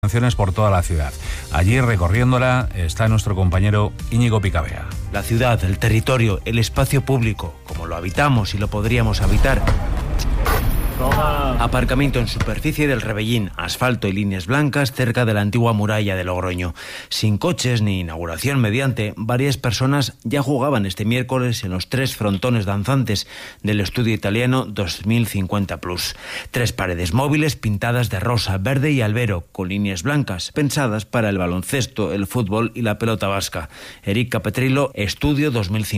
por toda la ciudad. Allí, recorriéndola, está nuestro compañero Íñigo Picabea. La ciudad, el territorio, el espacio público, como lo habitamos y lo podríamos habitar. Aparcamiento en superficie del Rebellín, asfalto y líneas blancas cerca de la antigua muralla de Logroño. Sin coches ni inauguración mediante, varias personas ya jugaban este miércoles en los 3 frontones danzantes del estudio italiano 2050+. 3 paredes móviles pintadas de rosa, verde y albero, con líneas blancas, pensadas para el baloncesto, el fútbol y la pelota vasca. Erika Petrillo, Estudio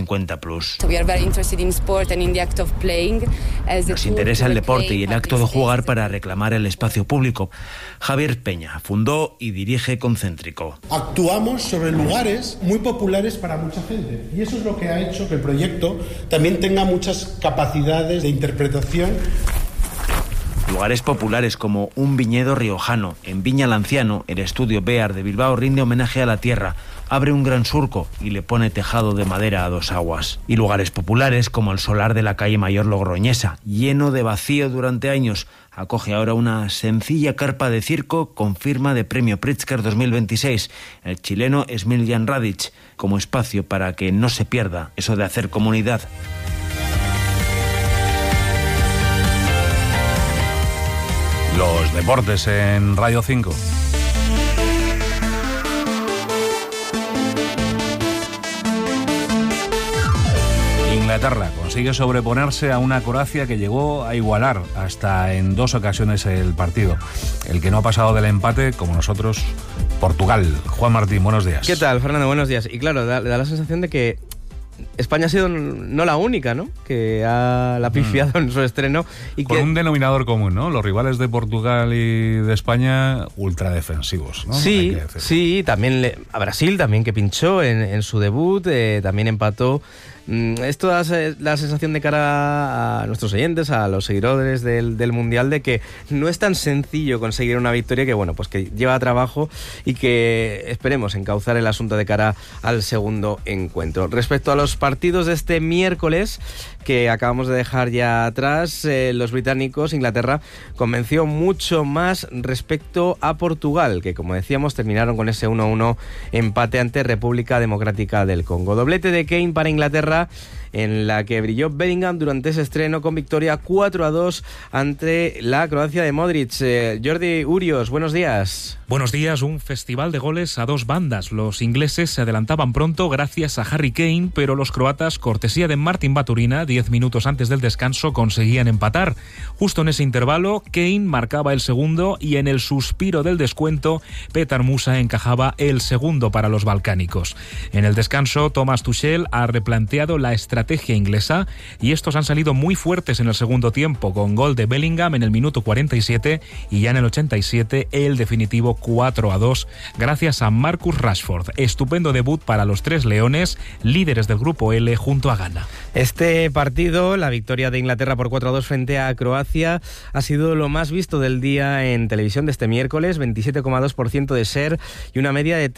2050+. Nos interesa el deporte y el acto de jugar para reclamar el espacio público. Javier Peña fundó y dirige Concéntrico. Actuamos sobre lugares muy populares para mucha gente y eso es lo que ha hecho que el proyecto también tenga muchas capacidades de interpretación. Lugares populares como un viñedo riojano. En Viña al Anciano, el estudio Bear de Bilbao rinde homenaje a la tierra, abre un gran surco y le pone tejado de madera a 2 aguas. Y lugares populares como el solar de la calle Mayor logroñesa, lleno de vacío durante años, acoge ahora una sencilla carpa de circo con firma de Premio Pritzker 2026, el chileno Smiljan Radic, como espacio para que no se pierda eso de hacer comunidad. Los deportes en Radio 5. Inglaterra consigue sobreponerse a una Croacia que llegó a igualar hasta en 2 ocasiones el partido. El que no ha pasado del empate, como nosotros, Portugal. Juan Martín, buenos días. ¿Qué tal, Fernando? Buenos días. Y claro, da la sensación de que España ha sido no la única, ¿no?, que la ha pifiado en su estreno. Y con un denominador común, ¿no? Los rivales de Portugal y de España ultradefensivos, ¿no? Sí, también a Brasil, también, que pinchó en su debut, también empató. Esto da la sensación de cara a nuestros oyentes, a los seguidores del Mundial, de que no es tan sencillo conseguir una victoria, que bueno, pues que lleva trabajo y que esperemos encauzar el asunto de cara al segundo encuentro. Respecto a los partidos de este miércoles, que acabamos de dejar ya atrás, los británicos, Inglaterra convenció mucho más respecto a Portugal, que como decíamos terminaron con ese 1-1 empate ante República Democrática del Congo. Doblete de Kane para Inglaterra, en la que brilló Bellingham durante ese estreno con victoria 4-2 ante la Croacia de Modric. Jordi Urios, buenos días. Buenos días, un festival de goles a 2 bandas. Los ingleses se adelantaban pronto gracias a Harry Kane, pero los croatas, cortesía de Martin Baturina, 10 minutos antes del descanso conseguían empatar. Justo en ese intervalo, Kane marcaba el segundo y en el suspiro del descuento, Petar Musa encajaba el segundo para los balcánicos. En el descanso, Thomas Tuchel ha replanteado la estrategia inglesa y estos han salido muy fuertes en el segundo tiempo, con gol de Bellingham en el minuto 47 y ya en el 87 el definitivo 4-2 gracias a Marcus Rashford. Estupendo debut para los 3 leones, líderes del grupo L junto a Ghana. Este partido, la victoria de Inglaterra por 4-2 frente a Croacia, ha sido lo más visto del día en televisión de este miércoles, 27,2% de share y una media de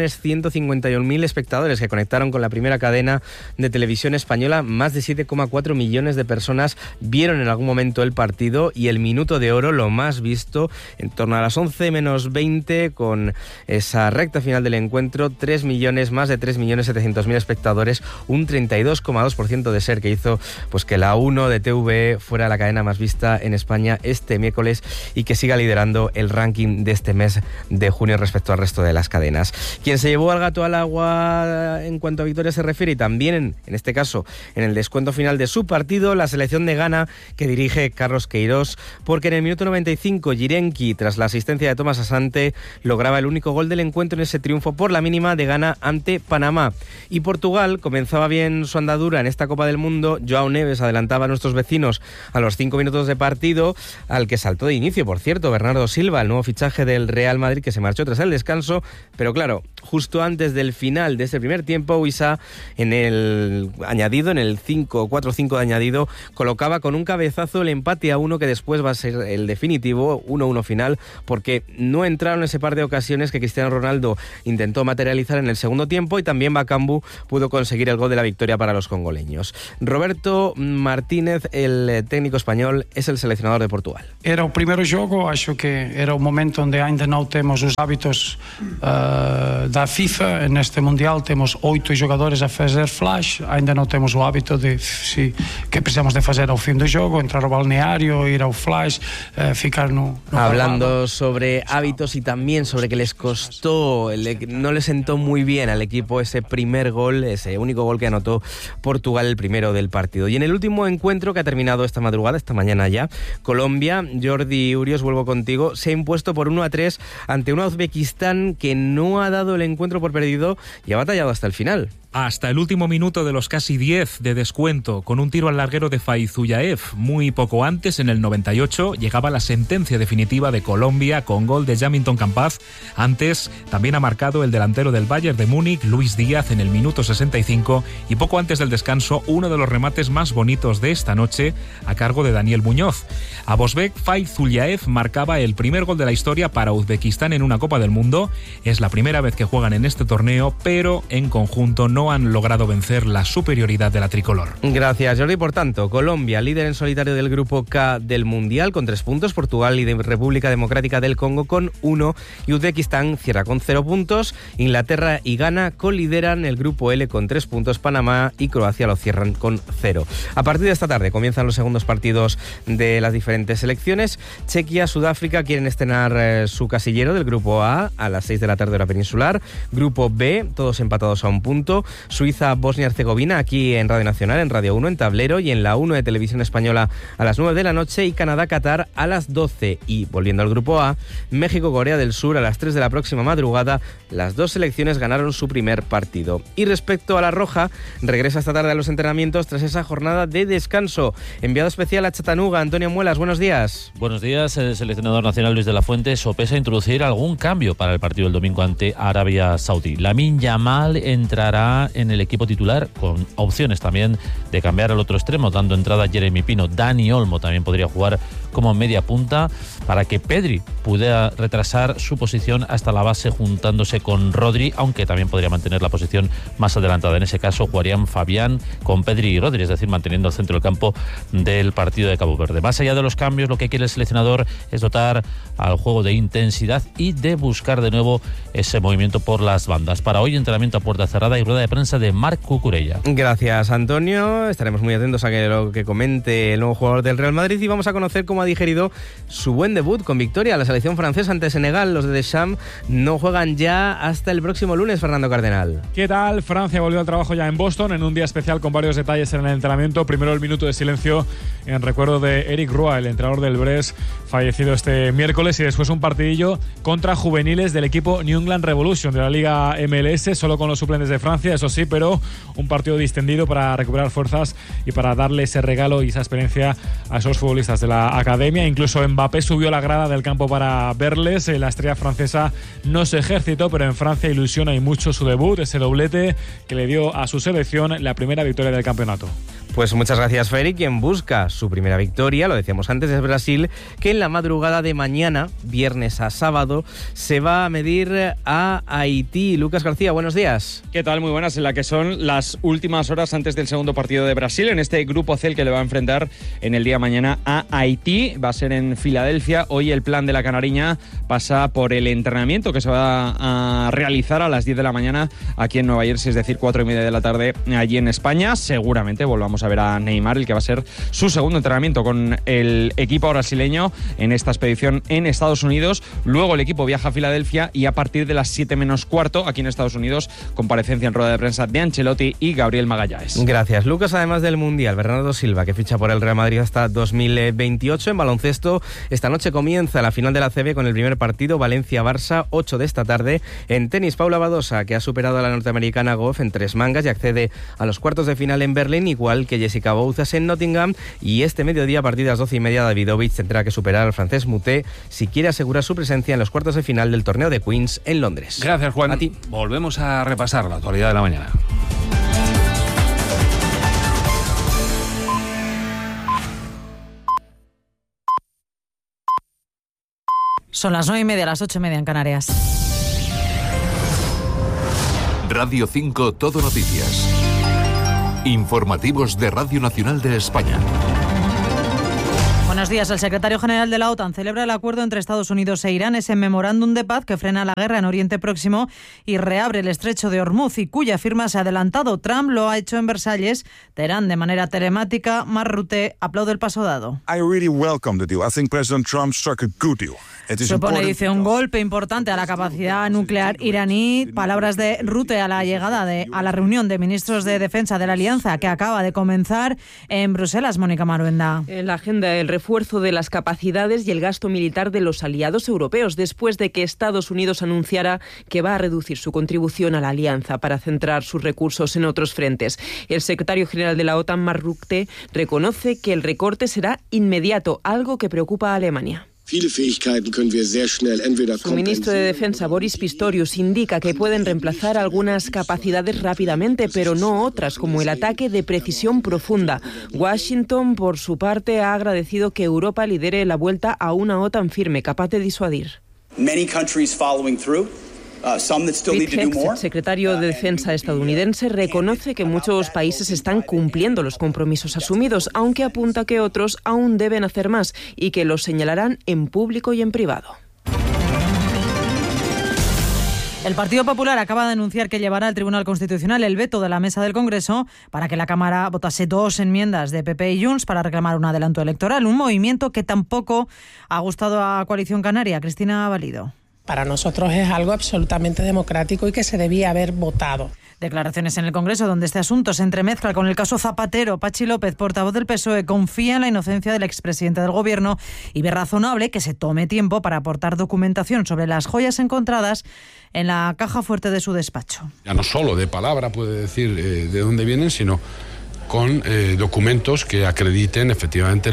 3.151.000 espectadores que conectaron con la primera cadena de televisión española. Más de 7,4 millones de personas vieron en algún momento el partido y el minuto de oro, lo más visto, en torno a las 11 menos 20, con esa recta final del encuentro, más de 3.700.000 espectadores, un 32,2% de ser, que hizo pues que la 1 de TVE fuera la cadena más vista en España este miércoles y que siga liderando el ranking de este mes de junio respecto al resto de las cadenas. Quien se llevó al gato al agua en cuanto a victoria se refiere, y también en este caso en el descuento final de su partido, la selección de Ghana, que dirige Carlos Queiroz, porque en el minuto 95 Yirenki, tras la asistencia de Thomas Asante, lograba el único gol del encuentro en ese triunfo por la mínima de Ghana ante Panamá. Y Portugal comenzaba bien su andadura en esta Copa del Mundo. João Neves adelantaba a nuestros vecinos a los 5 minutos de partido, al que saltó de inicio, por cierto, Bernardo Silva, el nuevo fichaje del Real Madrid, que se marchó tras el descanso, pero claro, justo antes del final de ese primer tiempo, Wissa, en el añadido, en el 4-5 de añadido, colocaba con un cabezazo el empate a 1, que después va a ser el definitivo, 1-1 final, porque no entraron ese par de ocasiones que Cristiano Ronaldo intentó materializar en el segundo tiempo, y también Bakambu pudo conseguir el gol gol de la victoria para los congoleños. Roberto Martínez, el técnico español, es el seleccionador de Portugal. Era o primeiro jogo, acho que era o momento onde ainda non temos os hábitos da FIFA. Neste Mundial temos 8 jogadores a fazer flash, ainda non temos o hábito de que precisamos de fazer ao fim do jogo, entrar ao balneario, ir ao flash, ficar no Hablando sobre hábitos y también sobre que les costó, no le sentó muy bien al equipo ese primer gol, ese único gol que anotó Portugal, el primero del partido. Y en el último encuentro que ha terminado esta madrugada, esta mañana ya, Colombia, Jordi Urios, vuelvo contigo, se ha impuesto por 1-3 ante una Uzbekistán que no ha dado el encuentro por perdido y ha batallado hasta el final. Hasta el último minuto de los casi 10 de descuento, con un tiro al larguero de Faizullaev. Muy poco antes, en el 98, llegaba la sentencia definitiva de Colombia con gol de Jamilton Campaz. Antes también ha marcado el delantero del Bayern de Múnich, Luis Díaz, en el minuto 65, y poco antes del descanso, uno de los remates más bonitos de esta noche, a cargo de Daniel Muñoz. A Bosbek Faizullaev marcaba el primer gol de la historia para Uzbekistán en una Copa del Mundo. Es la primera vez que juegan en este torneo, pero en conjunto no han logrado vencer la superioridad de la tricolor. Gracias, Jordi. Por tanto, Colombia, líder en solitario del grupo K del Mundial con 3 puntos, Portugal y República Democrática del Congo con 1 y Uzbekistán cierra con 0 puntos. Inglaterra y Ghana colideran el grupo L con 3 puntos, Panamá y Croacia lo cierran con 0. A partir de esta tarde comienzan los segundos partidos de las diferentes selecciones. Chequia, Sudáfrica quieren estrenar su casillero del grupo A las 6 de la tarde hora peninsular. Grupo B, todos empatados a 1 punto. Suiza, Bosnia-Herzegovina, aquí en Radio Nacional, en Radio 1, en Tablero, y en la 1 de Televisión Española a las 9 de la noche, y Canadá-Qatar a las 12. Y, volviendo al grupo A, México-Corea del Sur a las 3 de la próxima madrugada. Las dos selecciones ganaron su primer partido. Y respecto a la Roja, regresa esta tarde a los entrenamientos tras esa jornada de descanso. Enviado especial a Chattanooga, Antonio Muelas, buenos días. Buenos días. El seleccionador nacional Luis de la Fuente sopesa introducir algún cambio para el partido del domingo ante Arabia Saudí. Lamine Yamal entrará en el equipo titular, con opciones también de cambiar al otro extremo, dando entrada a Jeremy Pino. Dani Olmo también podría jugar como media punta para que Pedri pudiera retrasar su posición hasta la base juntándose con Rodri, aunque también podría mantener la posición más adelantada. En ese caso jugarían Fabián con Pedri y Rodri, es decir, manteniendo el centro del campo del partido de Cabo Verde. Más allá de los cambios, lo que quiere el seleccionador es dotar al juego de intensidad y de buscar de nuevo ese movimiento por las bandas. Para hoy, entrenamiento a puerta cerrada y rueda de prensa de Marc Cucurella. Gracias, Antonio. Estaremos muy atentos a lo que comente el nuevo jugador del Real Madrid y vamos a conocer cómo ha digerido su buen debut con victoria. La selección francesa ante Senegal, los de Deschamps, no juegan ya hasta el próximo lunes, Fernando Cardenal. ¿Qué tal? Francia volvió al trabajo ya en Boston en un día especial con varios detalles en el entrenamiento. Primero el minuto de silencio en recuerdo de Eric Roy, el entrenador del Brest, fallecido este miércoles, y después un partidillo contra juveniles del equipo New England Revolution de la Liga MLS, solo con los suplentes de Francia, eso sí, pero un partido distendido para recuperar fuerzas y para darle ese regalo y esa experiencia a esos futbolistas de la academia. Incluso Mbappé subió a la grada del campo para verles. La estrella francesa no se ejercitó, pero en Francia ilusiona y mucho su debut, ese doblete que le dio a su selección la primera victoria del campeonato. Pues muchas gracias, Feri. Quien busca su primera victoria, lo decíamos antes, es Brasil, que en la madrugada de mañana, viernes a sábado, se va a medir a Haití. Lucas García, buenos días. ¿Qué tal? Muy buenas. En la que son las últimas horas antes del segundo partido de Brasil, en este grupo C, el que le va a enfrentar en el día de mañana a Haití. Va a ser en Filadelfia. Hoy el plan de la canariña pasa por el entrenamiento que se va a realizar a las 10 de la mañana aquí en Nueva Jersey, es decir, 4:30 de la tarde allí en España. Seguramente volvamos a ver a Neymar, el que va a ser su segundo entrenamiento con el equipo brasileño en esta expedición en Estados Unidos. Luego el equipo viaja a Filadelfia y a partir de las 7:15 aquí en Estados Unidos, comparecencia en rueda de prensa de Ancelotti y Gabriel Magallanes. Gracias, Lucas. Además del Mundial, Bernardo Silva, que ficha por el Real Madrid hasta 2028. En baloncesto, esta noche comienza la final de la ACB con el primer partido, Valencia-Barça, 8 de esta tarde. En tenis, Paula Badosa, que ha superado a la norteamericana Goff en 3 mangas y accede a los cuartos de final en Berlín, igual que Jessica Bouzas en Nottingham. Y este mediodía, a partir de las 12:30, Davidovich tendrá que superar al francés Moutet si quiere asegurar su presencia en los cuartos de final del torneo de Queens en Londres. Gracias, Juan. A ti. Volvemos a repasar la actualidad de la mañana. Son las 9:30, las 8:30 en Canarias. Radio 5 Todo Noticias. Informativos de Radio Nacional de España. Buenos días. El secretario general de la OTAN celebra el acuerdo entre Estados Unidos e Irán, ese memorándum de paz que frena la guerra en Oriente Próximo y reabre el estrecho de Hormuz y cuya firma se ha adelantado. Trump lo ha hecho en Versalles. Teherán de manera telemática. Mark Rutte aplaude el paso dado. I really welcome the deal. I think President Trump struck a good deal. Supone, dice, un golpe importante a la capacidad nuclear iraní. Palabras de Rutte a la llegada a la reunión de ministros de defensa de la Alianza que acaba de comenzar en Bruselas. Mónica Maruenda. En la agenda, el refuerzo de las capacidades y el gasto militar de los aliados europeos, después de que Estados Unidos anunciara que va a reducir su contribución a la Alianza para centrar sus recursos en otros frentes. El secretario general de la OTAN, Mark Rutte, reconoce que el recorte será inmediato, algo que preocupa a Alemania. Su ministro de Defensa, Boris Pistorius, indica que pueden reemplazar algunas capacidades rápidamente, pero no otras, como el ataque de precisión profunda. Washington, por su parte, ha agradecido que Europa lidere la vuelta a una OTAN firme, capaz de disuadir. Pete Hegseth, secretario de Defensa estadounidense, reconoce que muchos países están cumpliendo los compromisos asumidos, aunque apunta que otros aún deben hacer más y que los señalarán en público y en privado. El Partido Popular acaba de anunciar que llevará al Tribunal Constitucional el veto de la mesa del Congreso para que la Cámara votase 2 enmiendas de PP y Junts para reclamar un adelanto electoral, un movimiento que tampoco ha gustado a Coalición Canaria. Cristina Valido. Para nosotros es algo absolutamente democrático y que se debía haber votado. Declaraciones en el Congreso donde este asunto se entremezcla con el caso Zapatero. Pachi López, portavoz del PSOE, confía en la inocencia del expresidente del Gobierno y ve razonable que se tome tiempo para aportar documentación sobre las joyas encontradas en la caja fuerte de su despacho. Ya no solo de palabra puede decir de dónde vienen, sino con documentos que acrediten efectivamente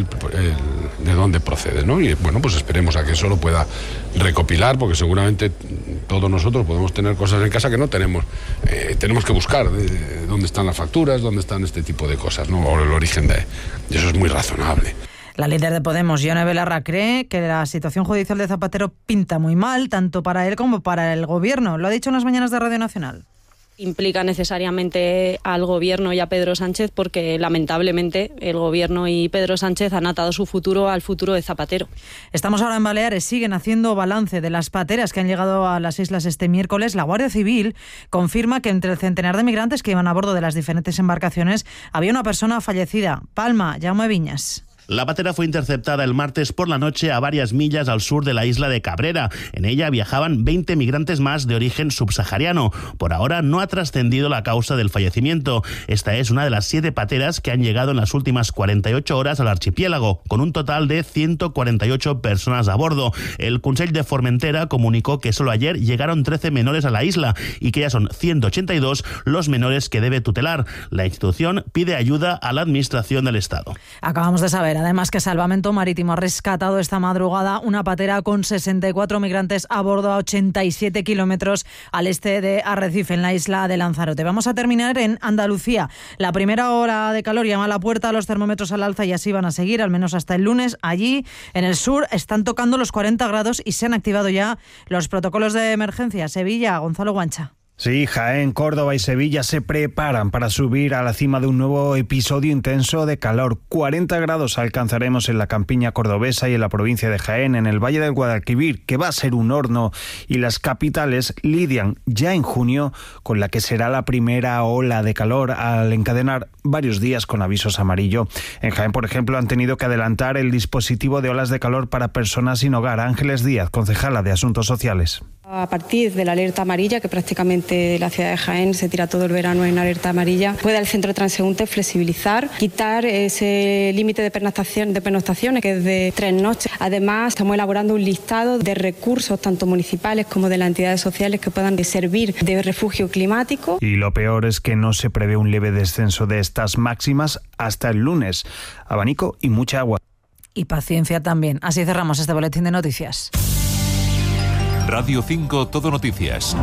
de dónde procede, ¿no? Y bueno, pues esperemos a que eso lo pueda recopilar, porque seguramente todos nosotros podemos tener cosas en casa que no tenemos. Tenemos que buscar dónde están las facturas, dónde están este tipo de cosas, ¿no? O el origen de eso es muy razonable. La líder de Podemos, Ione Belarra, cree que la situación judicial de Zapatero pinta muy mal, tanto para él como para el Gobierno. Lo ha dicho en las mañanas de Radio Nacional. Implica necesariamente al Gobierno y a Pedro Sánchez porque lamentablemente el Gobierno y Pedro Sánchez han atado su futuro al futuro de Zapatero. Estamos ahora en Baleares, siguen haciendo balance de las pateras que han llegado a las islas este miércoles. La Guardia Civil confirma que entre el centenar de migrantes que iban a bordo de las diferentes embarcaciones había una persona fallecida. Palma, Jaume Viñas. La patera fue interceptada el martes por la noche a varias millas al sur de la isla de Cabrera. En ella viajaban 20 migrantes más de origen subsahariano. Por ahora no ha trascendido la causa del fallecimiento. Esta es una de las 7 pateras que han llegado en las últimas 48 horas al archipiélago, con un total de 148 personas a bordo. El Consell de Formentera comunicó que solo ayer llegaron 13 menores a la isla y que ya son 182 los menores que debe tutelar. La institución pide ayuda a la Administración del Estado. Acabamos de saber además que Salvamento Marítimo ha rescatado esta madrugada una patera con 64 migrantes a bordo a 87 kilómetros al este de Arrecife, en la isla de Lanzarote. Vamos a terminar en Andalucía. La primera ola de calor llama a la puerta, los termómetros al alza y así van a seguir, al menos hasta el lunes. Allí, en el sur, están tocando los 40 grados y se han activado ya los protocolos de emergencia. Sevilla, Gonzalo Guancha. Sí, Jaén, Córdoba y Sevilla se preparan para subir a la cima de un nuevo episodio intenso de calor. 40 grados alcanzaremos en la campiña cordobesa y en la provincia de Jaén, en el Valle del Guadalquivir, que va a ser un horno, y las capitales lidian ya en junio con la que será la primera ola de calor al encadenar varios días con avisos amarillo. En Jaén, por ejemplo, han tenido que adelantar el dispositivo de olas de calor para personas sin hogar. Ángeles Díaz, concejala de Asuntos Sociales. A partir de la alerta amarilla, que prácticamente la ciudad de Jaén se tira todo el verano en alerta amarilla, puede el centro de transeúnte flexibilizar, quitar ese límite de pernoctaciones, que es de 3 noches. Además, estamos elaborando un listado de recursos, tanto municipales como de las entidades sociales, que puedan servir de refugio climático. Y lo peor es que no se prevé un leve descenso de estas máximas hasta el lunes. Abanico y mucha agua. Y paciencia también. Así cerramos este boletín de noticias. Radio 5 Todo Noticias.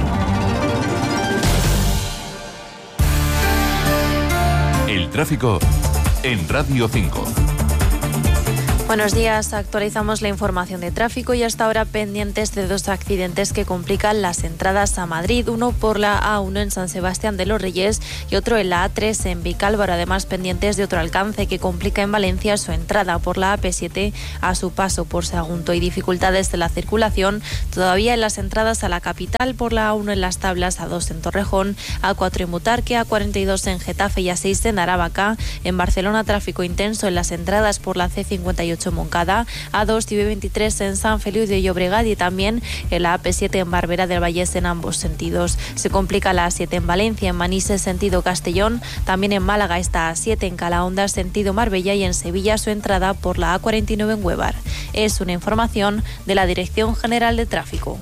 El tráfico en Radio 5. Buenos días, actualizamos la información de tráfico y hasta ahora pendientes de 2 accidentes que complican las entradas a Madrid, uno por la A1 en San Sebastián de los Reyes y otro en la A3 en Vicálvaro, además pendientes de otro alcance que complica en Valencia su entrada por la AP7 a su paso por Sagunto y dificultades de la circulación todavía en las entradas a la capital por la A1 en Las Tablas, A2 en Torrejón, A4 en Butarque, A42 en Getafe y A6 en Aravaca. En Barcelona tráfico intenso en las entradas por la C58 Moncada, A2 y B23 en San Feliu de Llobregat y también en la AP7 en Barberá del Vallés en ambos sentidos. Se complica la A7 en Valencia, en Manises sentido Castellón, también en Málaga está A7 en Calahonda sentido Marbella y en Sevilla su entrada por la A49 en Huevar. Es una información de la Dirección General de Tráfico.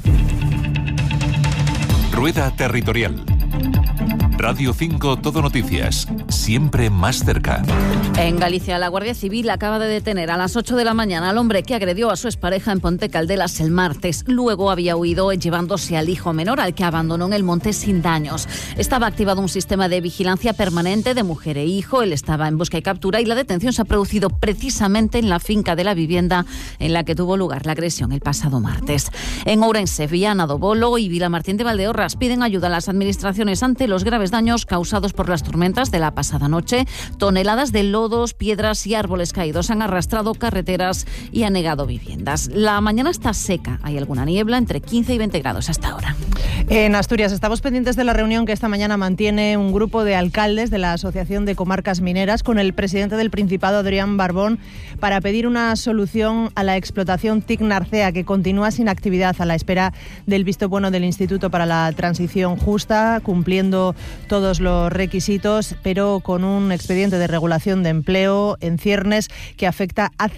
Rueda Territorial. Radio 5 Todo Noticias, siempre más cerca. En Galicia, la Guardia Civil acaba de detener a las 8 de la mañana al hombre que agredió a su expareja en Ponte Caldelas el martes. Luego había huido llevándose al hijo menor, al que abandonó en el monte sin daños. Estaba activado un sistema de vigilancia permanente de mujer e hijo. Él estaba en busca y captura y la detención se ha producido precisamente en la finca de la vivienda en la que tuvo lugar la agresión el pasado martes. En Ourense, Viana do Bolo y Vilamartín de Valdeorras piden ayuda a las administraciones ante los graves daños causados por las tormentas de la pasada noche. Toneladas de lodos, piedras y árboles caídos han arrastrado carreteras y anegado viviendas. La mañana está seca, hay alguna niebla, entre 15 y 20 grados hasta ahora. En Asturias estamos pendientes de la reunión que esta mañana mantiene un grupo de alcaldes de la Asociación de Comarcas Mineras con el presidente del Principado, Adrián Barbón, para pedir una solución a la explotación TIC Narcea, que continúa sin actividad a la espera del visto bueno del Instituto para la Transición Justa, cumpliendo todos los requisitos, pero con un expediente de regulación de empleo en ciernes que afecta a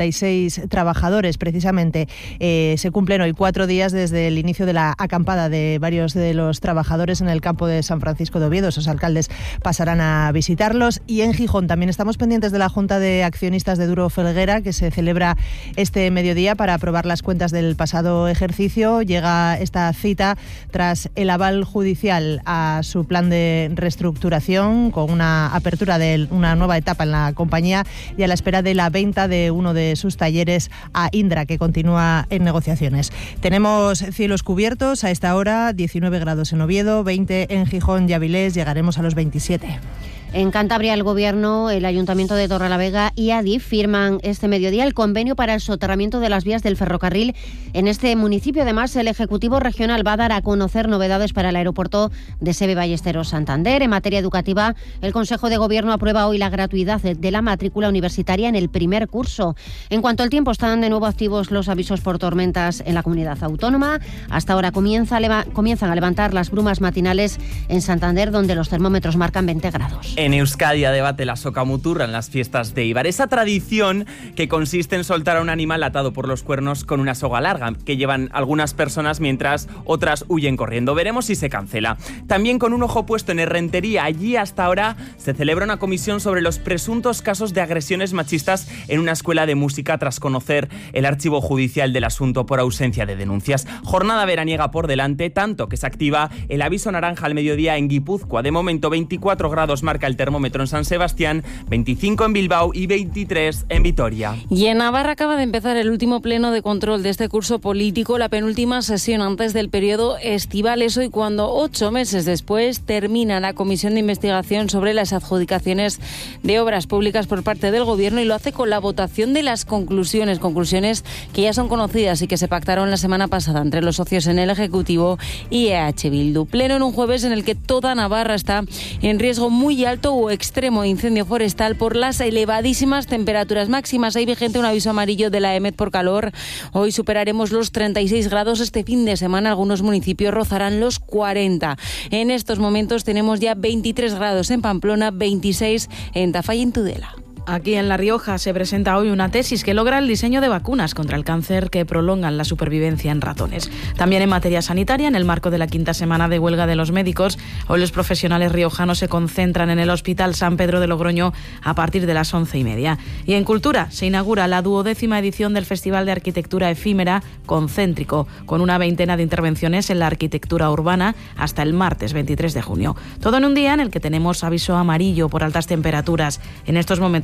56 trabajadores. Precisamente se cumplen hoy 4 días desde el inicio de la acampada de varios de los trabajadores en el campo de San Francisco de Oviedo. Esos alcaldes pasarán a visitarlos. Y en Gijón también estamos pendientes de la Junta de Accionistas de Duro Felguera, que se celebra este mediodía para aprobar las cuentas del pasado ejercicio. Llega esta cita tras el aval judicial a su plan de reestructuración, con una apertura de una nueva etapa en la compañía y a la espera de la venta de uno de sus talleres a Indra, que continúa en negociaciones. Tenemos cielos cubiertos a esta hora, 19 grados en Oviedo, 20 en Gijón y Avilés, llegaremos a los 27. En Cantabria, el Gobierno, el Ayuntamiento de Torrelavega y Adif firman este mediodía el convenio para el soterramiento de las vías del ferrocarril en este municipio. Además, el Ejecutivo Regional va a dar a conocer novedades para el aeropuerto de Seve Ballesteros Santander. En materia educativa, el Consejo de Gobierno aprueba hoy la gratuidad de la matrícula universitaria en el primer curso. En cuanto al tiempo, están de nuevo activos los avisos por tormentas en la comunidad autónoma. Hasta ahora comienzan a levantar las brumas matinales en Santander, donde los termómetros marcan 20 grados. En Euskadi debate la soca muturra en las fiestas de Eibar. Esa tradición que consiste en soltar a un animal atado por los cuernos con una soga larga, que llevan algunas personas mientras otras huyen corriendo. Veremos si se cancela. También con un ojo puesto en Errentería. Allí hasta ahora se celebra una comisión sobre los presuntos casos de agresiones machistas en una escuela de música tras conocer el archivo judicial del asunto por ausencia de denuncias. Jornada veraniega por delante, tanto que se activa el aviso naranja al mediodía en Guipúzcoa. De momento 24 grados marca el termómetro en San Sebastián, 25 en Bilbao y 23 en Vitoria. Y en Navarra acaba de empezar el último pleno de control de este curso político, la penúltima sesión antes del periodo estival. Es hoy cuando 8 meses después termina la comisión de investigación sobre las adjudicaciones de obras públicas por parte del Gobierno, y lo hace con la votación de las conclusiones que ya son conocidas y que se pactaron la semana pasada entre los socios en el Ejecutivo y EH Bildu. Pleno en un jueves en el que toda Navarra está en riesgo muy alto o extremo de incendio forestal por las elevadísimas temperaturas máximas. Hay vigente un aviso amarillo de la EMET por calor. Hoy superaremos los 36 grados. Este fin de semana algunos municipios rozarán los 40. En estos momentos tenemos ya 23 grados en Pamplona, 26 en Tafalla y en Tudela. Aquí en La Rioja se presenta hoy una tesis que logra el diseño de vacunas contra el cáncer que prolongan la supervivencia en ratones. También en materia sanitaria, en el marco de la 5ª semana de huelga de los médicos, hoy los profesionales riojanos se concentran en el Hospital San Pedro de Logroño a partir de las 11:30. Y en cultura se inaugura la 12ª edición del Festival de Arquitectura Efímera Concéntrico, con una 20 de intervenciones en la arquitectura urbana hasta el martes 23 de junio. Todo en un día en el que tenemos aviso amarillo por altas temperaturas. En estos momentos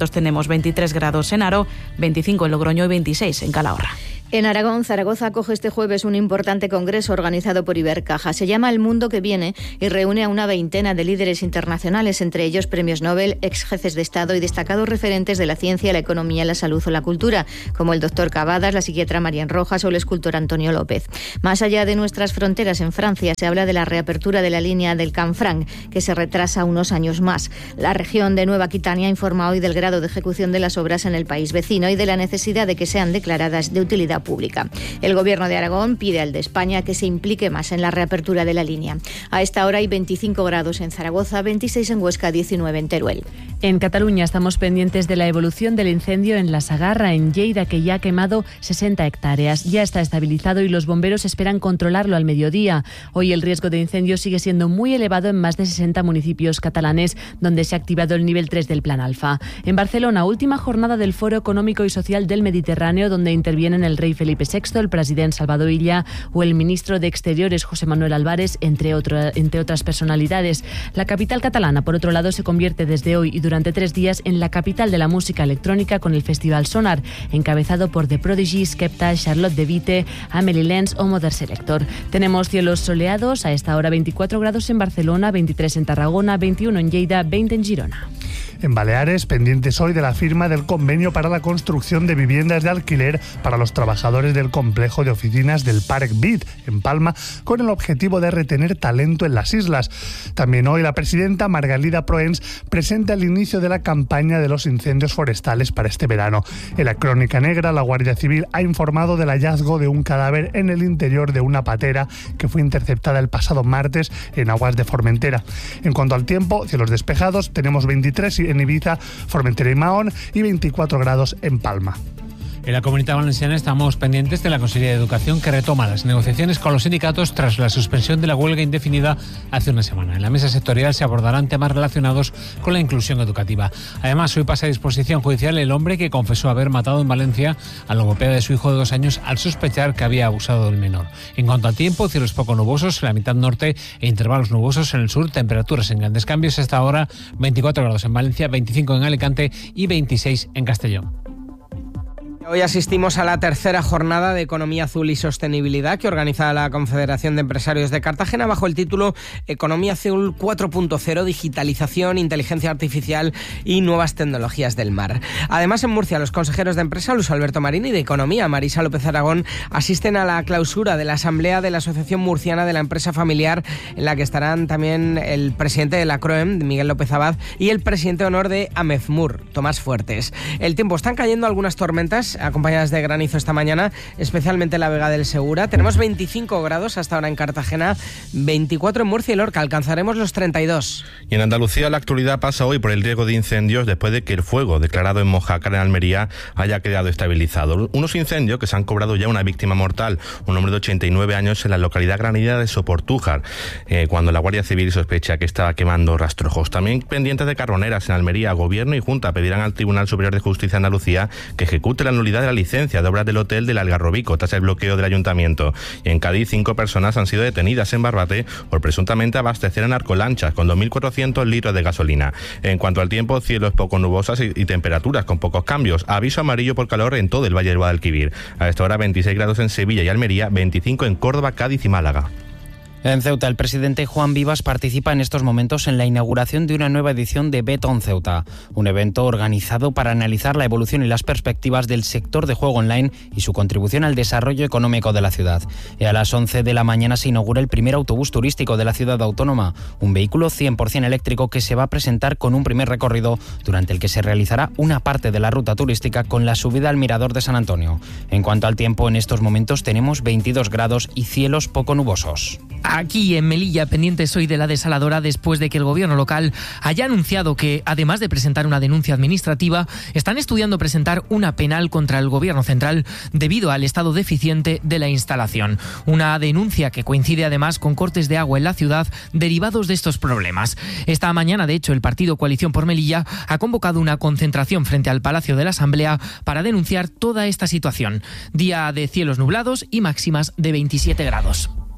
mínimas tenemos 23 grados en Haro, 25 en Logroño y 26 en Calahorra. En Aragón, Zaragoza acoge este jueves un importante congreso organizado por Ibercaja. Se llama El Mundo que Viene y reúne a una veintena de líderes internacionales, entre ellos premios Nobel, ex jefes de Estado y destacados referentes de la ciencia, la economía, la salud o la cultura, como el doctor Cavadas, la psiquiatra Marian Rojas o el escultor Antonio López. Más allá de nuestras fronteras, en Francia, se habla de la reapertura de la línea del Canfranc, que se retrasa unos años más. La región de Nueva Aquitania informa hoy del grado de ejecución de las obras en el país vecino y de la necesidad de que sean declaradas de utilidad pública. El Gobierno de Aragón pide al de España que se implique más en la reapertura de la línea. A esta hora hay 25 grados en Zaragoza, 26 en Huesca, 19 en Teruel. En Cataluña estamos pendientes de la evolución del incendio en La Sagarra, en Lleida, que ya ha quemado 60 hectáreas. Ya está estabilizado y los bomberos esperan controlarlo al mediodía. Hoy el riesgo de incendio sigue siendo muy elevado en más de 60 municipios catalanes, donde se ha activado el nivel 3 del Plan Alfa. En Barcelona, última jornada del Foro Económico y Social del Mediterráneo, donde intervienen el rey Felipe VI, el presidente Salvador Illa o el ministro de Exteriores José Manuel Álvarez, entre otras personalidades. La capital catalana, por otro lado, se convierte desde hoy y durante 3 días en la capital de la música electrónica con el Festival Sonar, encabezado por The Prodigy, Skepta, Charlotte de Witte, Amelie Lenz o Mother Selector. Tenemos cielos soleados, a esta hora 24 grados en Barcelona, 23 en Tarragona, 21 en Lleida, 20 en Girona. En Baleares, pendientes hoy de la firma del convenio para la construcción de viviendas de alquiler para los trabajadores del complejo de oficinas del Parc Bit, en Palma, con el objetivo de retener talento en las islas. También hoy la presidenta Margalida Proens presenta el inicio de la campaña de los incendios forestales para este verano. En la Crónica Negra, la Guardia Civil ha informado del hallazgo de un cadáver en el interior de una patera que fue interceptada el pasado martes en aguas de Formentera. En cuanto al tiempo, cielos despejados, tenemos 23 en Ibiza, Formentera y Mahón y 24 grados en Palma. En la Comunidad Valenciana estamos pendientes de la Consellería de Educación, que retoma las negociaciones con los sindicatos tras la suspensión de la huelga indefinida hace una semana. En la mesa sectorial se abordarán temas relacionados con la inclusión educativa. Además, hoy pasa a disposición judicial el hombre que confesó haber matado en Valencia al logopeda de su hijo de 2 años al sospechar que había abusado del menor. En cuanto al tiempo, cielos poco nubosos en la mitad norte e intervalos nubosos en el sur, temperaturas en grandes cambios. Hasta ahora 24 grados en Valencia, 25 en Alicante y 26 en Castellón. Hoy asistimos a la tercera jornada de Economía Azul y Sostenibilidad que organiza la Confederación de Empresarios de Cartagena bajo el título Economía Azul 4.0, digitalización, inteligencia artificial y nuevas tecnologías del mar. Además, en Murcia, los consejeros de Empresa, Luis Alberto Marín, y de Economía, Marisa López Aragón, asisten a la clausura de la Asamblea de la Asociación Murciana de la Empresa Familiar, en la que estarán también el presidente de la CROEM, Miguel López Abad, y el presidente de honor de AMEFMUR, Tomás Fuertes. El tiempo, están cayendo algunas tormentas acompañadas de granizo esta mañana, especialmente en la Vega del Segura. Tenemos 25 grados hasta ahora en Cartagena, 24 en Murcia y Lorca, alcanzaremos los 32. Y en Andalucía la actualidad pasa hoy por el riesgo de incendios después de que el fuego declarado en Mojácar, en Almería, haya quedado estabilizado. Unos incendios que se han cobrado ya una víctima mortal, un hombre de 89 años en la localidad granadina de Soportújar, cuando la Guardia Civil sospecha que estaba quemando rastrojos. También pendientes de Carboneras, en Almería, Gobierno y Junta pedirán al Tribunal Superior de Justicia de Andalucía que ejecute la nulidad de la licencia de obras del hotel del Algarrobico tras el bloqueo del ayuntamiento. Y en Cádiz, 5 personas han sido detenidas en Barbate por presuntamente abastecer a narcolanchas con 2.400 litros de gasolina. En cuanto al tiempo, cielos poco nubosos y temperaturas con pocos cambios. Aviso amarillo por calor en todo el Valle del Guadalquivir. A esta hora 26 grados en Sevilla y Almería, 25 en Córdoba, Cádiz y Málaga. En Ceuta, el presidente Juan Vivas participa en estos momentos en la inauguración de una nueva edición de Betón Ceuta, un evento organizado para analizar la evolución y las perspectivas del sector de juego online y su contribución al desarrollo económico de la ciudad. Y a las 11 de la mañana se inaugura el primer autobús turístico de la ciudad autónoma, un vehículo 100% eléctrico que se va a presentar con un primer recorrido durante el que se realizará una parte de la ruta turística con la subida al Mirador de San Antonio. En cuanto al tiempo, en estos momentos tenemos 22 grados y cielos poco nubosos. Aquí en Melilla, pendientes hoy de la desaladora después de que el gobierno local haya anunciado que, además de presentar una denuncia administrativa, están estudiando presentar una penal contra el gobierno central debido al estado deficiente de la instalación. Una denuncia que coincide además con cortes de agua en la ciudad derivados de estos problemas. Esta mañana, de hecho, el partido Coalición por Melilla ha convocado una concentración frente al Palacio de la Asamblea para denunciar toda esta situación. Día de cielos nublados y máximas de 27 grados.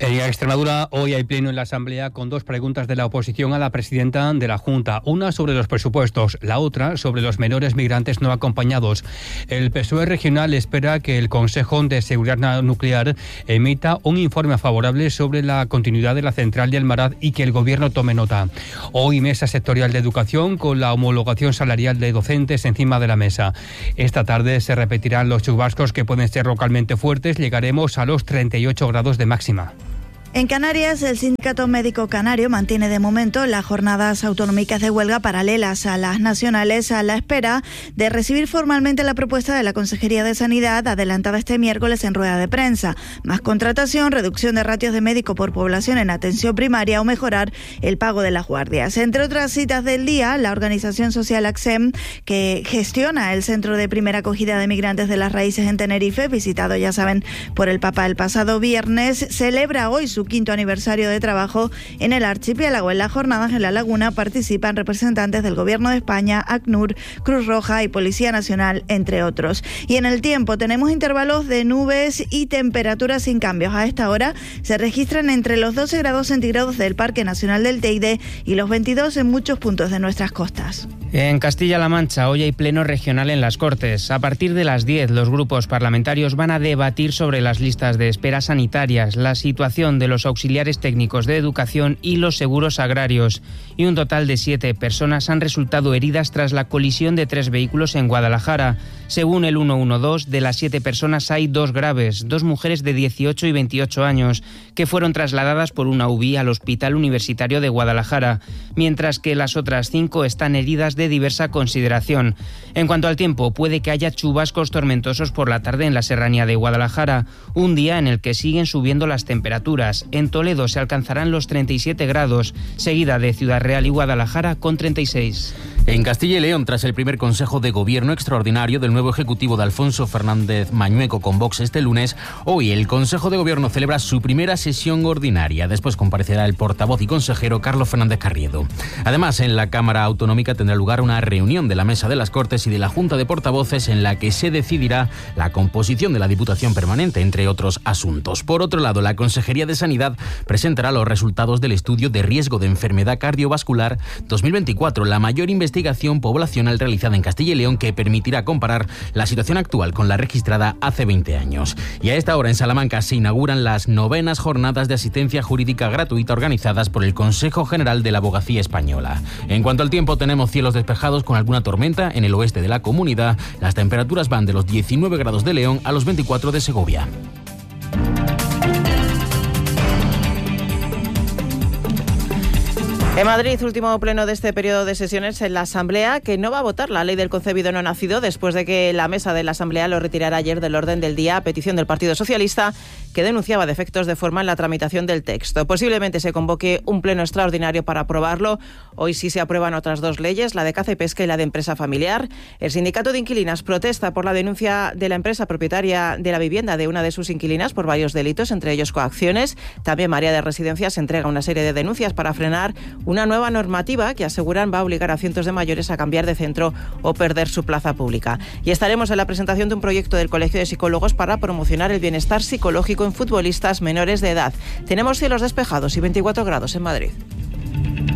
En Extremadura hoy hay pleno en la Asamblea con 2 preguntas de la oposición a la presidenta de la Junta. Una sobre los presupuestos, la otra sobre los menores migrantes no acompañados. El PSOE regional espera que el Consejo de Seguridad Nuclear emita un informe favorable sobre la continuidad de la central de Almaraz y que el Gobierno tome nota. Hoy mesa sectorial de educación con la homologación salarial de docentes encima de la mesa. Esta tarde se repetirán los chubascos que pueden ser localmente fuertes. Llegaremos a los 38 grados de máxima. En Canarias, el Sindicato Médico Canario mantiene de momento las jornadas autonómicas de huelga paralelas a las nacionales a la espera de recibir formalmente la propuesta de la Consejería de Sanidad adelantada este miércoles en rueda de prensa. Más contratación, reducción de ratios de médico por población en atención primaria o mejorar el pago de las guardias. Entre otras citas del día, la organización social ACSEM, que gestiona el Centro de Primera Acogida de Migrantes de las Raíces en Tenerife, visitado, ya saben, por el Papa el pasado viernes, celebra hoy su 5º aniversario de trabajo en el archipiélago. En las jornadas en La Laguna participan representantes del Gobierno de España, ACNUR, Cruz Roja y Policía Nacional, entre otros. Y en el tiempo tenemos intervalos de nubes y temperaturas sin cambios. A esta hora se registran entre los 12 grados centígrados del Parque Nacional del Teide y los 22 en muchos puntos de nuestras costas. En Castilla-La Mancha hoy hay pleno regional en las Cortes. A partir de las 10 los grupos parlamentarios van a debatir sobre las listas de espera sanitarias, la situación de los auxiliares técnicos de educación y los seguros agrarios. Y un total de 7 personas han resultado heridas tras la colisión de 3 vehículos en Guadalajara. Según el 112, de las 7 personas hay 2 graves, 2 mujeres de 18 y 28 años, que fueron trasladadas por una UBI al Hospital Universitario de Guadalajara, mientras que las otras 5 están heridas de diversa consideración. En cuanto al tiempo, puede que haya chubascos tormentosos por la tarde en la serranía de Guadalajara, un día en el que siguen subiendo las temperaturas. En Toledo se alcanzarán los 37 grados, seguida de Ciudad Real y Guadalajara con 36. En Castilla y León, tras el primer Consejo de Gobierno extraordinario del nuevo Ejecutivo de Alfonso Fernández Mañueco con Vox este lunes, hoy el Consejo de Gobierno celebra su primera sesión ordinaria. Después comparecerá el portavoz y consejero Carlos Fernández Carriedo. Además, en la Cámara Autonómica tendrá lugar una reunión de la Mesa de las Cortes y de la Junta de Portavoces en la que se decidirá la composición de la Diputación Permanente, entre otros asuntos. Por otro lado, la Consejería de Sanidad presentará los resultados del estudio de riesgo de enfermedad cardiovascular 2024, la mayor investigación poblacional realizada en Castilla y León que permitirá comparar la situación actual con la registrada hace 20 años. Y a esta hora en Salamanca se inauguran las 9ª jornadas de asistencia jurídica gratuita organizadas por el Consejo General de la Abogacía Española. En cuanto al tiempo, tenemos cielos despejados con alguna tormenta en el oeste de la comunidad. Las temperaturas van de los 19 grados de León a los 24 de Segovia. En Madrid, último pleno de este periodo de sesiones en la Asamblea, que no va a votar la ley del concebido no nacido después de que la mesa de la Asamblea lo retirara ayer del orden del día a petición del Partido Socialista, que denunciaba defectos de forma en la tramitación del texto. Posiblemente se convoque un pleno extraordinario para aprobarlo. Hoy sí se aprueban otras 2 leyes, la de caza y pesca y la de empresa familiar. El sindicato de inquilinas protesta por la denuncia de la empresa propietaria de la vivienda de una de sus inquilinas por varios delitos, entre ellos coacciones. También María de Residencias entrega una serie de denuncias para frenar una nueva normativa que aseguran va a obligar a cientos de mayores a cambiar de centro o perder su plaza pública. Y estaremos en la presentación de un proyecto del Colegio de Psicólogos para promocionar el bienestar psicológico en futbolistas menores de edad. Tenemos cielos despejados y 24 grados en Madrid.